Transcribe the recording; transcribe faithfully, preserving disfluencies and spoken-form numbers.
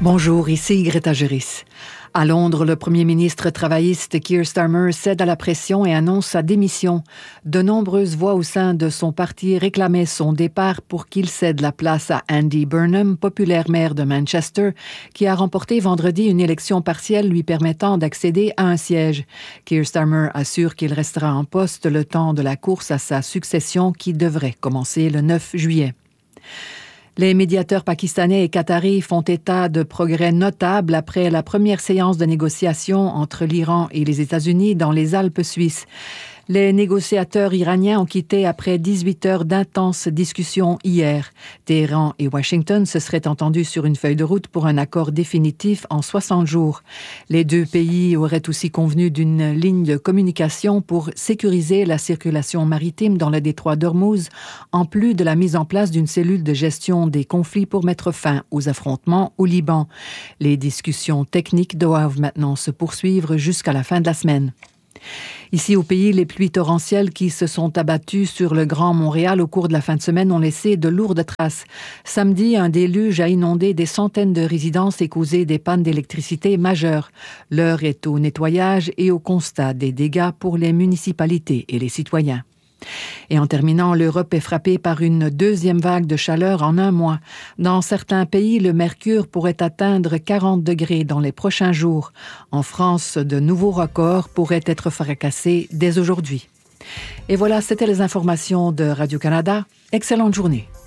Bonjour, ici Greta Juris. À Londres, le premier ministre travailliste Keir Starmer cède à la pression et annonce sa démission. De nombreuses voix au sein de son parti réclamaient son départ pour qu'il cède la place à Andy Burnham, populaire maire de Manchester, qui a remporté vendredi une élection partielle lui permettant d'accéder à un siège. Keir Starmer assure qu'il restera en poste le temps de la course à sa succession qui devrait commencer le neuf juillet. Les médiateurs pakistanais et qataris font état de progrès notables après la première séance de négociation entre l'Iran et les États-Unis dans les Alpes suisses. Les négociateurs iraniens ont quitté après dix-huit heures d'intenses discussions hier. Téhéran et Washington se seraient entendus sur une feuille de route pour un accord définitif en soixante jours. Les deux pays auraient aussi convenu d'une ligne de communication pour sécuriser la circulation maritime dans le détroit d'Ormuz, en plus de la mise en place d'une cellule de gestion des conflits pour mettre fin aux affrontements au Liban. Les discussions techniques doivent maintenant se poursuivre jusqu'à la fin de la semaine. Ici au pays, les pluies torrentielles qui se sont abattues sur le Grand Montréal au cours de la fin de semaine ont laissé de lourdes traces. Samedi, un déluge a inondé des centaines de résidences et causé des pannes d'électricité majeures. L'heure est au nettoyage et au constat des dégâts pour les municipalités et les citoyens. Et en terminant, l'Europe est frappée par une deuxième vague de chaleur en un mois. Dans certains pays, le mercure pourrait atteindre quarante degrés dans les prochains jours. En France, de nouveaux records pourraient être fracassés dès aujourd'hui. Et voilà, c'était les informations de Radio-Canada. Excellente journée.